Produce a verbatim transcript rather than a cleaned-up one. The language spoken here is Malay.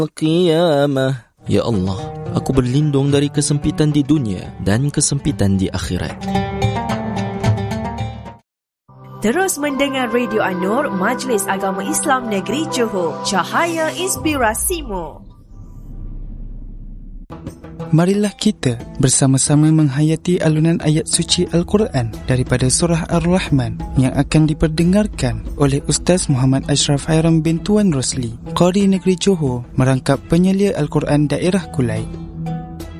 Qiyamah. Ya Allah, aku berlindung dari kesempitan di dunia dan kesempitan di akhirat. Terus mendengar Radio An-Nur, Majlis Agama Islam Negeri Johor, Cahaya Inspirasimu. Marilah kita bersama-sama menghayati alunan ayat suci Al-Quran daripada Surah Ar-Rahman yang akan diperdengarkan oleh Ustaz Muhammad Ashraf Hairam bin Tuan Rosli, Qari Negeri Johor, merangkap penyelia Al-Quran Daerah Kulai.